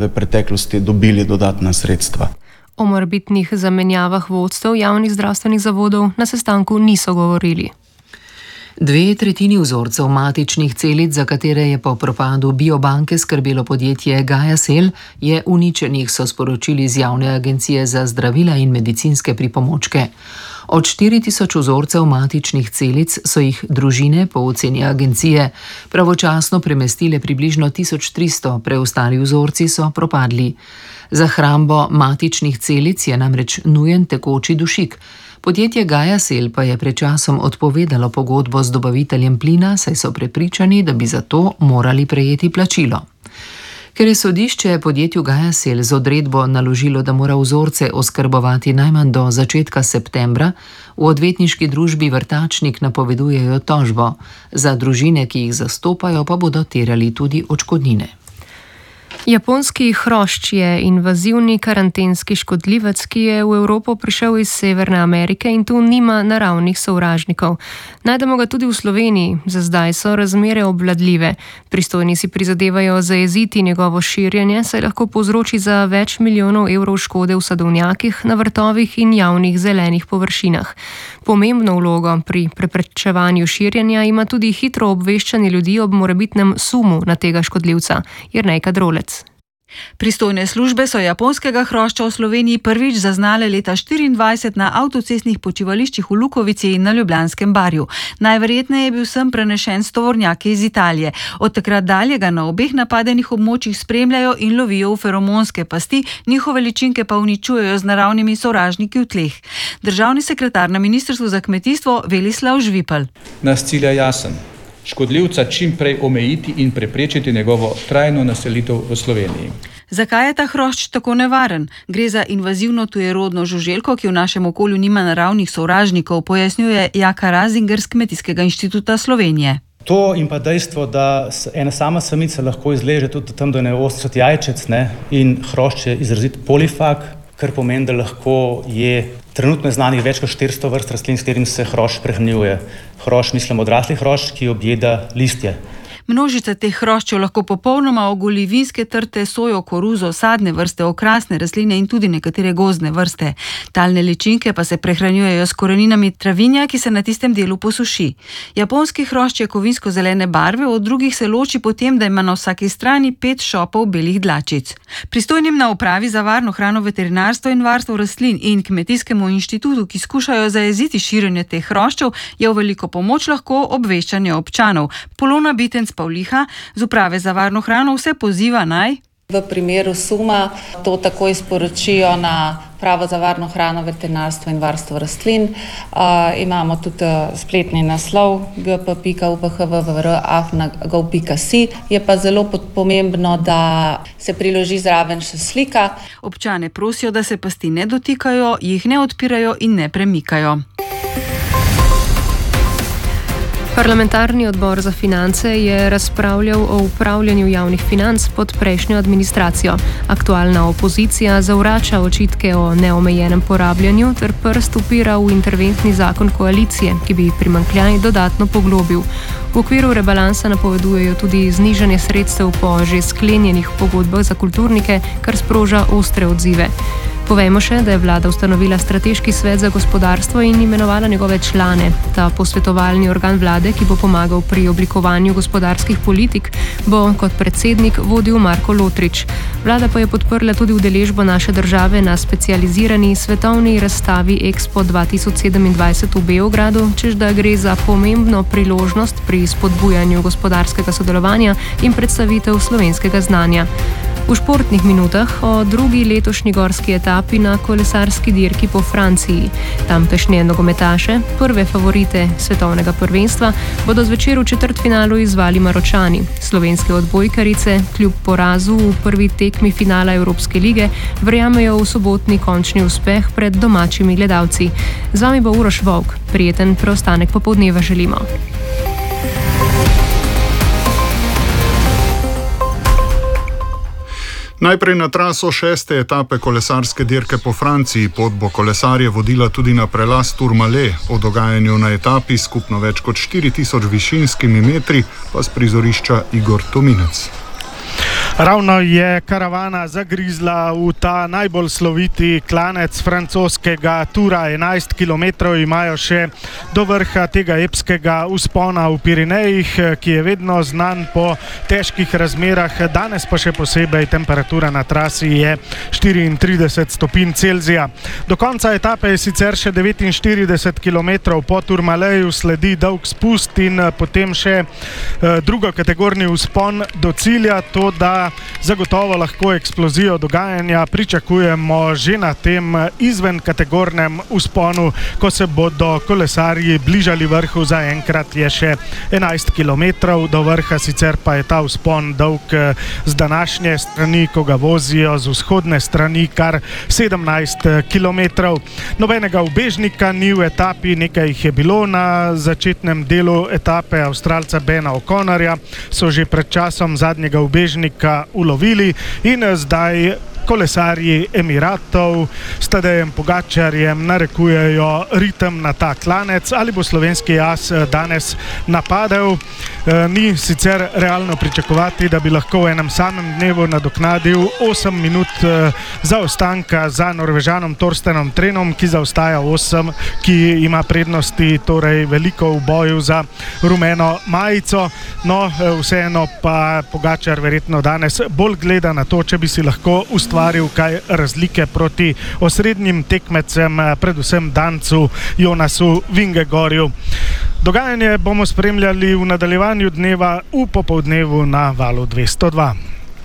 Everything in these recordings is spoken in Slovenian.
v preteklosti dobili dodatna sredstva. O morebitnih zamenjavah vodstev javnih zdravstvenih zavodov na sestanku niso govorili. 2/3 vzorcev matičnih celic, za katere je po propadu biobanke skrbelo podjetje GaiaCell, je uničenih, so sporočili z Javne agencije za zdravila in medicinske pripomočke. Od 4000 vzorcev matičnih celic so jih družine po oceni agencije pravočasno premestile približno 1300, preostali vzorci so propadli. Za hrambo matičnih celic je namreč nujen tekoči dušik. Podjetje GaiaCell pa je pred časom odpovedalo pogodbo z dobaviteljem plina, saj so prepričani, da bi za to morali prejeti plačilo. Ker je sodišče podjetju GaiaCell z odredbo naložilo, da mora vzorce oskrbovati najmanj do začetka septembra, v odvetniški družbi Vrtačnik napovedujejo tožbo. Za družine, ki jih zastopajo, pa bodo terjali tudi odškodnine. Japonski hrošč je invazivni karantenski škodljivec, ki je v Evropo prišel iz Severne Amerike in tu nima naravnih sovražnikov. Najdemo ga tudi v Sloveniji, za zdaj so razmere obvladljive. Pristojni si prizadevajo zajeziti njegovo širjenje, saj lahko povzroči za več milijonov evrov škode v sadovnjakih, na vrtovih in javnih zelenih površinah. Pomembno vlogo pri preprečevanju širjenja ima tudi hitro obveščanje ljudi ob morebitnem sumu na tega škodljivca. Jernej Kadrolec. Pristojne službe so japonskega hrošča v Sloveniji prvič zaznale leta 2024 na avtocestnih počivališčih v Lukovici in na Ljubljanskem barju. Najverjetneje je bil sem prenešen s tovornjaki iz Italije. Od takrat dalje ga na obeh napadenih območjih spremljajo in lovijo v feromonske pasti, njihove ličinke pa uničujejo z naravnimi sovražniki v tleh. Državni sekretar na Ministrstvu za kmetijstvo Velislav Žvipal. Naš cilj je jasen. Škodljivca čim prej omejiti in preprečiti njegovo trajno naselitev v Sloveniji. Zakaj je ta hrošč tako nevaren? Gre za invazivno tujerodno žuželko, ki v našem okolju nima naravnih sovražnikov, pojasnjuje Jaka Razinger z Kmetijskega inštituta Slovenije. To in pa dejstvo, da ena sama samica lahko izleže tudi tam do 80 jajčec, in hrošč je izrazit polifag, kar pomeni, da lahko je trenutno znanih več kot 400 vrst rastlin, s katerim se hrošč prehranjuje. Hrošč, mislim odrasli hrošč, ki objeda listje. Množica teh hroščev lahko popolnoma ogoli vinske trte, sojo, koruzo, sadne vrste, okrasne rastline in tudi nekatere gozdne vrste. Talne ličinke pa se prehranjujejo s koreninami travinja, ki se na tistem delu posuši. Japonski hrošč je kovinsko-zelene barve, od drugih se loči po tem, da ima na vsaki strani 5 šopov belih dlačic. Pristojnim na upravi za varno hrano, veterinarstvo in varstvo rastlin in Kmetijskemu inštitutu, ki skušajo zajeziti širjenje teh hroščev, je v veliko pomoč lahko obveščanje občanov. Polona Bitenc Pavliha z uprave za varno hrano vse poziva naj v primeru suma to takoj sporočijo na Upravo za varno hrano, veterinarstvo in varstvo rastlin. Imamo tudi spletni naslov gp.uph.vvr@gov.si. Je pa zelo pomembno, da se priloži zraven še slika. Občane prosijo, da se pasti ne dotikajo, jih ne odpirajo in ne premikajo. Parlamentarni odbor za finance je razpravljal o upravljanju javnih financ pod prejšnjo administracijo. Aktualna opozicija zavrača očitke o neomejenem porabljanju ter prst upira v interventni zakon koalicije, ki bi primanjkljaj dodatno poglobil. V okviru rebalansa napovedujejo tudi znižanje sredstev po že sklenjenih pogodbah za kulturnike, kar sproža ostre odzive. Povejmo še, da je vlada ustanovila strateški svet za gospodarstvo in imenovala njegove člane. Ta posvetovalni organ vlade, ki bo pomagal pri oblikovanju gospodarskih politik, bo kot predsednik vodil Marko Lotrič. Vlada pa je podprla tudi udeležbo naše države na specializirani svetovni razstavi Expo 2027 v Beogradu, čež da gre za pomembno priložnost pri spodbujanju gospodarskega sodelovanja in predstavitev slovenskega znanja. V športnih minutah o drugi letošnji gorski etapi na kolesarski dirki po Franciji. Tamkajšnje nogometaše, prve favorite svetovnega prvenstva, bodo zvečer v četrtfinalu izvali Maročani. Slovenske odbojkarice kljub porazu v prvi tekmi finala Evropske lige verjamejo v sobotni končni uspeh pred domačimi gledalci. Z vami bo Uroš Volk. Prijeten preostanek popoldneva želimo. Najprej na traso 6. etape kolesarske dirke po Franciji. Pot bo kolesarje vodila tudi na prelaz Tourmalet. O dogajanju na etapi skupno več kot 4000 višinskimi metri pa s prizorišča Igor Tominec. Ravno je karavana zagrizla v ta najbolj sloviti klanec francoskega Tura. 11 km imajo še do vrha tega epskega vzpona v Pirenejih, ki je vedno znan po težkih razmerah. Danes pa še posebej temperatura na trasi je 34 stopinj Celzija. Do konca etape je sicer še 49 km, po Tourmaleju sledi dolg spust in potem še drugokategorni vzpon do cilja. To, da zagotovo lahko eksplozijo dogajanja pričakujemo že na tem izven kategornem vzponu, ko se bodo kolesarji bližali vrhu. Zaenkrat je še 11 km do vrha, sicer pa je ta vzpon dolg z današnje strani, ko ga vozijo z vzhodne strani, kar 17 km. Nobenega ubežnika ni v etapi, nekaj jih je bilo na začetnem delu etape. Avstralca Bena O'Connorja so že pred časom zadnjega ubežnika ulovili in zdaj kolesarji Emiratov s Tadejem Pogačarjem narekujejo ritem na ta klanec. Ali bo slovenski as danes napadel? Ni sicer realno pričakovati, da bi lahko v enem samem dnevu nadoknadil 8 minut zaostanka za Norvežanom Torstenom Trenom, ki zaostaja 8, ki ima prednosti torej veliko v boju za rumeno majico. No, vseeno pa Pogačar verjetno danes bolj gleda na to, če bi si lahko ustvaril kaj razlike proti osrednjim tekmecem, predvsem Dancu Jonasu Vingegorju. Dogajanje bomo spremljali v nadaljevanju dneva v popoldnevu na Valu 202.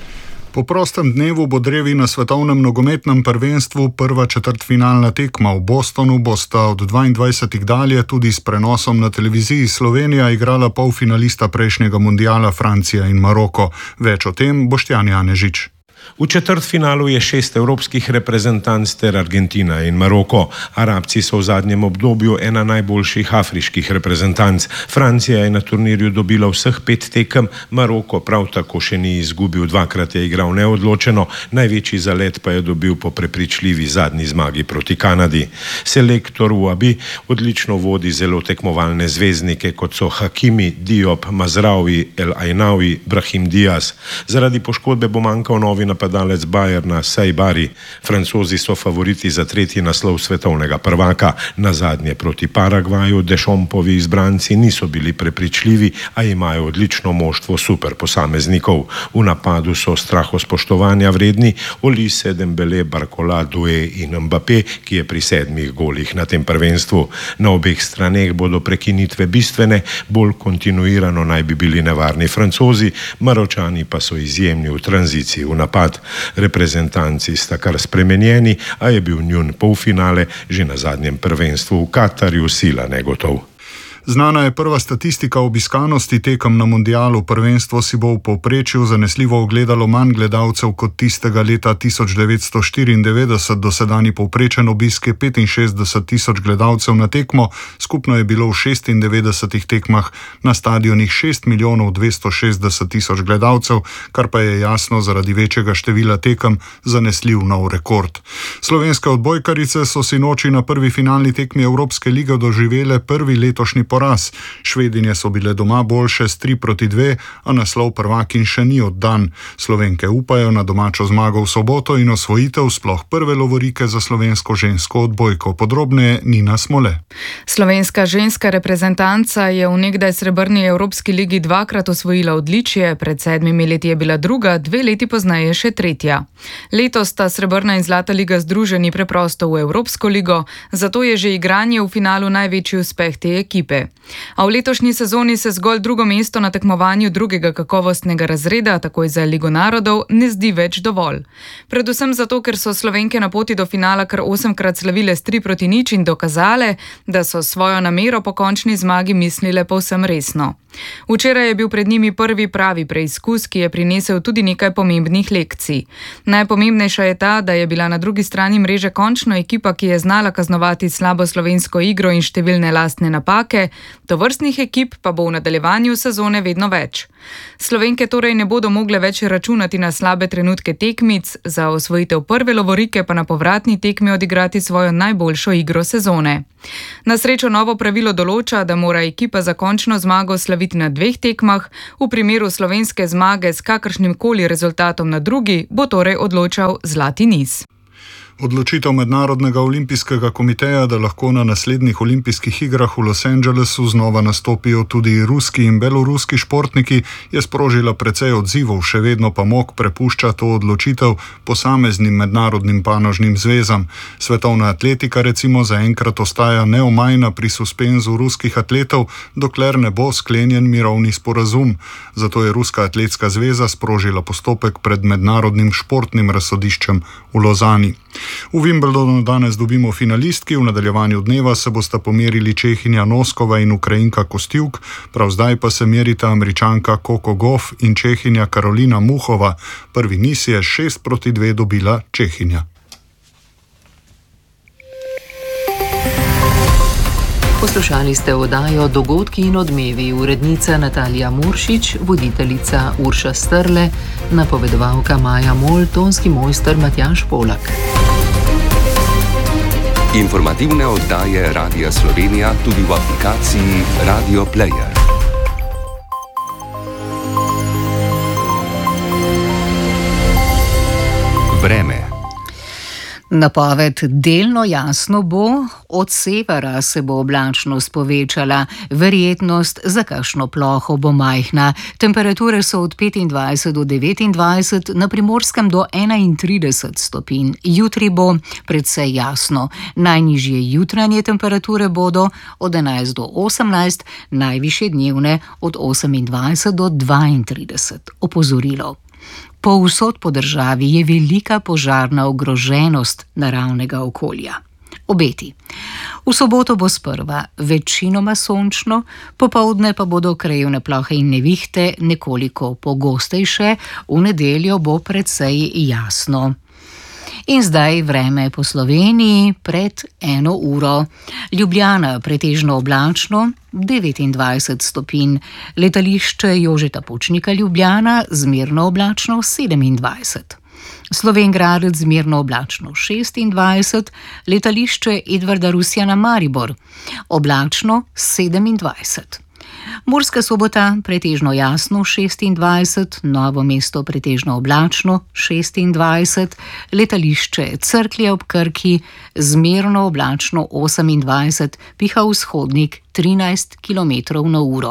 Po prostem dnevu bo drevi na svetovnem nogometnem prvenstvu prva četrtfinalna tekma. V Bostonu bosta od 22. dalje tudi s prenosom na televiziji Slovenija igrala polfinalista prejšnjega mundiala Francija in Maroko. Več o tem Boštjan Janežič. V četrtfinalu je 6 evropskih reprezentanc ter Argentina in Maroko. Arabci so v zadnjem obdobju ena najboljših afriških reprezentanc. Francija je na turnirju dobila vseh 5 tekem, Maroko prav tako še ni izgubil, 2-krat je igral neodločeno, največji zalet pa je dobil po prepričljivi zadnji zmagi proti Kanadi. Selektor Ouabi odlično vodi zelo tekmovalne zvezdnike, kot so Hakimi, Diop, Mazraoui, El Ainaoui, Brahim Diaz. Zaradi poškodbe bo manjkal novi napadalec Bayerna Saibari. Francozi so favoriti za 3. naslov svetovnega prvaka. Na zadnje proti Paragvaju Dešompovi izbranci niso bili prepričljivi, a imajo odlično moštvo super posameznikov. V napadu so strahospoštovanja vredni Olise, Dembele, Barcola, Doué in Mbappé, ki je pri 7 golih na tem prvenstvu. Na obeh straneh bodo prekinitve bistvene, bolj kontinuirano naj bi bili nevarni Francozi, Maročani pa so izjemni v tranziciji v napad. Reprezentanci sta kar spremenjeni, a je bil njun polfinale že na zadnjem prvenstvu v Katarju sila negotov. Znana je prva statistika obiskanosti tekem na mundialu. Prvenstvo si bo v povprečju zanesljivo ogledalo manj gledalcev kot tistega leta 1994. Dosedanji povprečen obisk je 65.000 gledalcev na tekmo. Skupno je bilo v 96 tekmah na stadionih 6.260.000 gledalcev, kar pa je jasno zaradi večjega števila tekem zanesljiv nov rekord. Slovenske odbojkarice so sinoči na prvi finalni tekmi Evropske lige doživele prvi letošnji poraz. Švedinje so bile doma boljše s 3-2, a naslov prvakinj še ni oddan. Slovenke upajo na domačo zmago v soboto in osvojitev sploh prve lovorike za slovensko žensko odbojko. Podrobneje Nina Smole. Slovenska ženska reprezentanca je v nekdaj srebrni Evropski ligi 2-krat osvojila odličje, pred 7 leti je bila druga, 2 leti pozneje še tretja. Letos sta srebrna in zlata liga združeni preprosto v Evropsko ligo, zato je že igranje v finalu največji uspeh te ekipe. A v letošnji sezoni se zgolj drugo mesto na tekmovanju drugega kakovostnega razreda, takoj za Ligo narodov, ne zdi več dovolj. Predvsem zato, ker so Slovenke na poti do finala kar 8-krat slavile s 3-0 in dokazale, da so svojo namero po končni zmagi mislile povsem resno. Včeraj je bil pred njimi prvi pravi preizkus, ki je prinesel tudi nekaj pomembnih lekcij. Najpomembnejša je ta, da je bila na drugi strani mreže končno ekipa, ki je znala kaznovati slabo slovensko igro in številne lastne napake, tovrstnih ekip pa bo v nadaljevanju sezone vedno več. Slovenke torej ne bodo mogle več računati na slabe trenutke tekmic, za osvojitev prve lovorike pa na povratni tekmi odigrati svojo najboljšo igro sezone. Na srečo novo pravilo določa, da mora ekipa za končno zmago slaviti na 2 tekmah, v primeru slovenske zmage s kakršnim koli rezultatom na drugi bo torej odločal zlati niz. Odločitev Mednarodnega olimpijskega komiteja, da lahko na naslednjih olimpijskih igrah v Los Angelesu znova nastopijo tudi ruski in beloruski športniki, je sprožila precej odzivov, še vedno pa MOK prepušča to odločitev posameznim mednarodnim panožnim zvezam. Svetovna atletika recimo zaenkrat ostaja neomajna pri suspenzu ruskih atletov, dokler ne bo sklenjen mirovni sporazum. Zato je Ruska atletska zveza sprožila postopek pred Mednarodnim športnim razsodiščem v Lozani. V Wimbledonu danes dobimo finalistki, v nadaljevanju dneva se bosta pomerili Čehinja Noskova in Ukrajinka Kostjuk, prav zdaj pa se merita Američanka Coco Gauff in Čehinja Karolina Muchova. Prvi niz je 6-2 dobila Čehinja. Poslušali ste oddajo Dogodki in odmevi, urednica Natalija Muršič, voditeljica Urša Strle, napovedovalka Maja Mol, tonski mojster Matjaž Polak. Informativne oddaje Radia Slovenija tudi v aplikaciji Radio Player. Vreme. Napoved delno jasno bo, od severa se bo oblačnost povečala, verjetnost za kakšno ploho bo majhna, temperature so od 25 do 29, na Primorskem do 31 stopinj. Jutri bo precej jasno, najnižje jutranje temperature bodo od 11 do 18, najvišje dnevne od 28 do 32. Opozorilo. Povsod po državi je velika požarna ogroženost naravnega okolja. Obeti. V soboto bo sprva večinoma sončno, popoldne pa bodo krajevne plohe in nevihte nekoliko pogostejše, v nedeljo bo precej jasno. In zdaj vreme po Sloveniji pred 1 uro. Ljubljana pretežno oblačno, 29 stopinj. Letališče Jožeta Pučnika Ljubljana zmerno oblačno 27. Slovenj Gradec zmerno oblačno 26. Letališče Edvarda Rusjana Maribor oblačno 27. Murska Sobota pretežno jasno 26, Novo mesto pretežno oblačno 26, letališče Cerklje ob Krki zmerno oblačno 28, piha vzhodnik 13 km/h.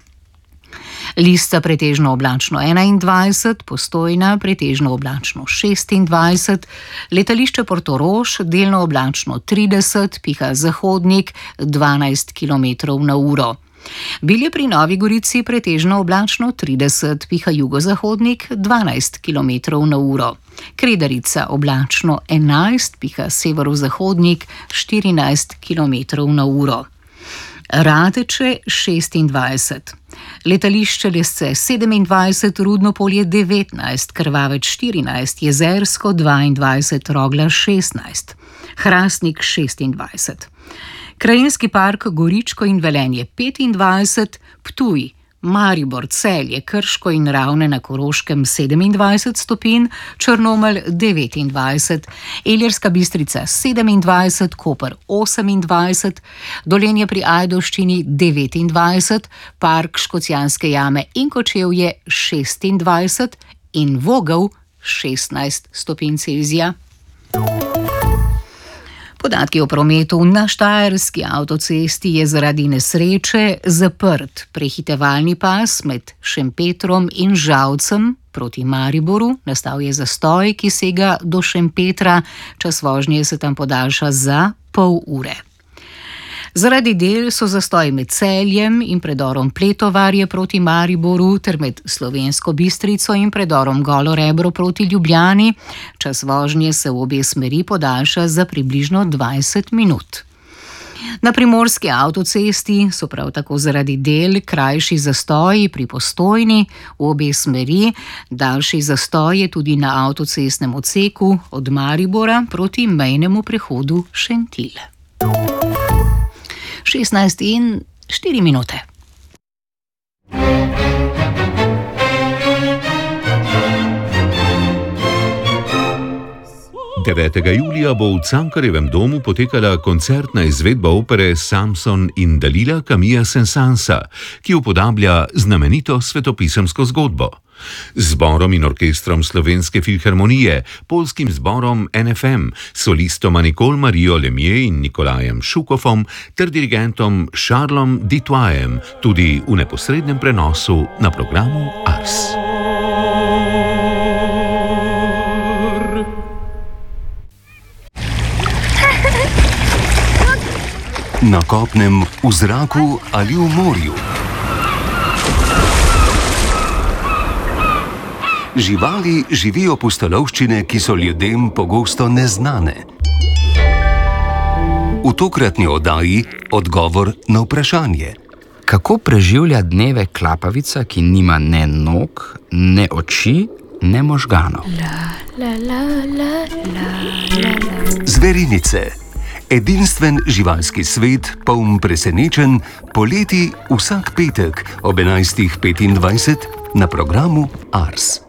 Lista pretežno oblačno 21, Postojna pretežno oblačno 26, letališče Portorož delno oblačno 30, piha zahodnik 12 km/h. Bilje pri Novi Gorici pretežno oblačno 30, piha jugozahodnik 12 km/h. Kredarica oblačno 11, piha severozahodnik 14 km/h. Radeče 26, letališče Lesce 27, Rudnopolje 19, Krvavec 14, Jezersko 22, Rogla 16, Hrastnik 26. Krajinski park Goričko in Velenje 25, Ptuj, Maribor, Celje, Krško in Ravne na Koroškem 27 stopinj, Črnomelj 29, Ilirska Bistrica 27, Koper 28, Dolenje pri Ajdovščini 29, Park Škocjanske jame in Kočevje 26 in Vogel 16 stopinj Celzija. Podatki o prometu na Štajerski avtocesti je zaradi nesreče zaprt prehitevalni pas med Šempetrom in Žalcem proti Mariboru. Nastal je zastoj, ki sega do Šempetra, čas vožnje se tam podaljša za pol ure. Zaradi del so zastoji med Celjem in predorom Pletovarje proti Mariboru ter med Slovensko Bistrico in predorom Golo Rebro proti Ljubljani. Čas vožnje se v obe smeri podaljša za približno 20 minut. Na Primorski avtocesti so prav tako zaradi del krajši zastoji pri Postojni v obe smeri, daljši zastoj je tudi na avtocestnem odseku od Maribora proti mejnemu prehodu Šentilj. 16 in 4 minute. Julija bo v Cankarjevem domu potekala koncertna izvedba opere Samson in Dalila Camilla Saint-Sansa, ki upodablja znamenito svetopisemsko zgodbo. Z zborom in orkestrom Slovenske filharmonije, poljskim zborom NFM, solistoma Nicole Marijo Lemieux in Nikolajem Šukofom ter dirigentom Charlesom Ditoyem, tudi v neposrednem prenosu na programu Ars. Na kopnem, v zraku ali v morju. Živali živijo pustolovščine, ki so ljudem pogosto neznane. V tokratni oddaji odgovor na vprašanje. Kako preživlja dneve klapavica, ki nima ne nog, ne oči, ne možganov? Zverinice. Edinstven živalski svet, poln presenečenj, poleti vsak petek ob 11.25 na programu Ars.